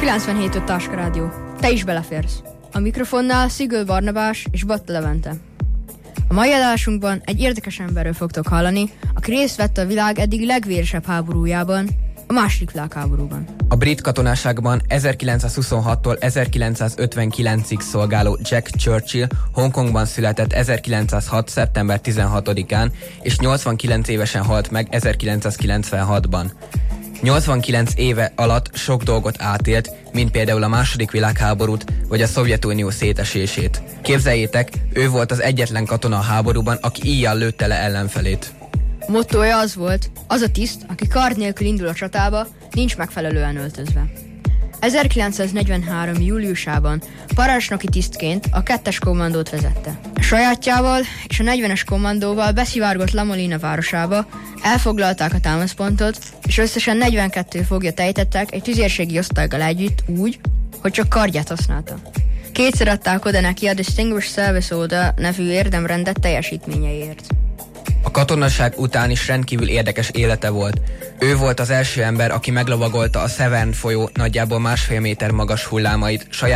97.5 Táska Rádió. Te is beleférsz. A mikrofonnál Szigő Barnabás és Batta Levente. A mai adásunkban egy érdekes emberről fogtok hallani, aki részt vett a világ eddig legvéresebb háborújában, a második világháborúban. A brit katonaságban 1926-tól 1959-ig szolgáló Jack Churchill Hongkongban született 1906. szeptember 16-án, és 89 évesen halt meg 1996-ban. 89 éve alatt sok dolgot átélt, mint például a második világháborút, vagy a Szovjetunió szétesését. Képzeljétek, ő volt az egyetlen katona a háborúban, aki íjjal lőtte le ellenfelét. A mottója az volt, az a tiszt, aki kard nélkül indul a csatába, nincs megfelelően öltözve. 1943. júliusában parancsnoki tisztként a 2-es kommandót vezette. A sajátjával és a 40-es kommandóval beszivárgott La Molina városába, elfoglalták a támaszpontot, és összesen 42 foglyot ejtettek egy tüzérségi osztállyal együtt úgy, hogy csak kardját használta. Kétszer adták oda neki a Distinguished Service Order nevű érdemrendet teljesítményeiért. A katonaság után is rendkívül érdekes élete volt. Ő volt az első ember, aki meglovagolta a Severn folyó nagyjából 1,5 méter magas hullámait saját